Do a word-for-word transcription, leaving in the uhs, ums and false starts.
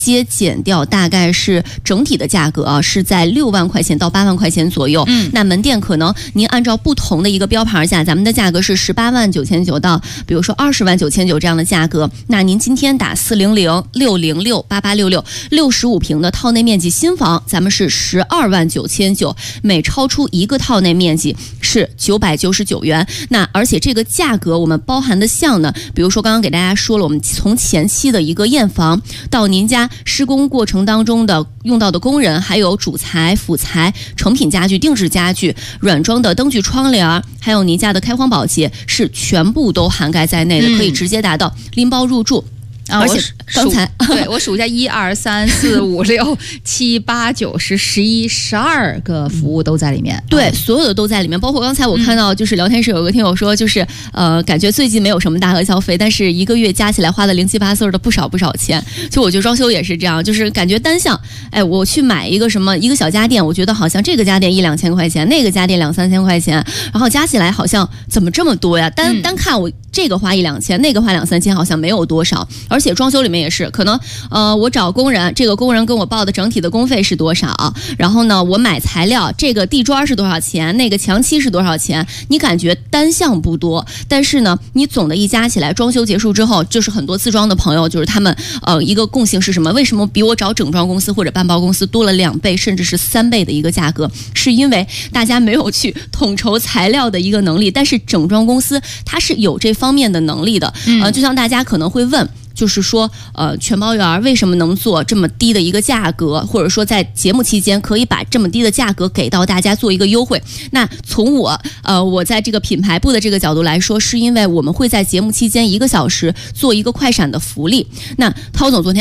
接减掉大概是整体的价格啊，是在六万块钱到八万块钱左右。嗯，那门店可能您按照不同的一个标牌价，咱们的价格是十八万九千九到比如说二十万九千九这样的价格。那您今天打四零零六零六八八六六，六十五平的套内面积新房，咱们是十二万九千九，每超出一个套内面积是九百九十九元。那而且这个价格我们包含的项呢，比如说刚刚给大家说了，我们从前期的一个验房到您家施工过程当中的用到的工人，还有主材、辅材、成品家具、定制家具、软装的灯具、窗帘，还有您家的开荒保洁，是全部都涵盖在内的，嗯、可以直接达到拎包入住。 啊、 而且刚才对我数一下，一二三四五六七八九十十一十二个服务都在里面。 对，所有的都在里面，包括刚才我看到就是聊天室有个听友说，就是呃，感觉最近没有什么大额消费，但是一个月加起来花的零七八碎的不少不少钱。就我觉得装修也是这样，就是感觉单项，哎，我去买一个什么一个小家电，我觉得好像这个家电一两千块钱，那个家电两三千块钱，然后加起来好像怎么这么多呀？单、嗯、单看我这个花一两千，那个花两三千，好像没有多少。而且装修里面也是，可能呃，我找工人，这个工人跟我报的整体的工费是多少？然后呢，我买材料，这个地砖是多少钱？那个墙漆是多少钱？你感觉单项不多，但是呢，你总的一加起来，装修结束之后，就是很多自装的朋友，就是他们呃一个共性是什么？为什么比我找整装公司或者办包公司多了两倍甚至是三倍的一个价格？是因为大家没有去统筹材料的一个能力，但是整装公司它是有这方面的能力的。嗯、呃，就像大家可能会问。就是说，呃，全包园为什么能做这么低的一个价格，或者说在节目期间可以把这么低的价格给到大家做一个优惠？那从我，呃，我在这个品牌部的这个角度来说，是因为我们会在节目期间一个小时做一个快闪的福利。那涛总昨天。